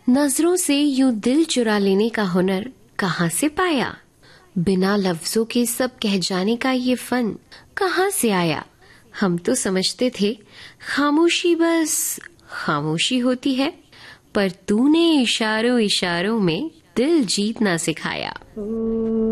नजरों से यूं दिल चुरा लेने का हुनर कहाँ से पाया? बिना लफ्जों के सब कह जाने का ये फन कहाँ से आया? हम तो समझते थे खामोशी बस खामोशी होती है, पर तूने इशारों इशारों में दिल जीतना सिखाया।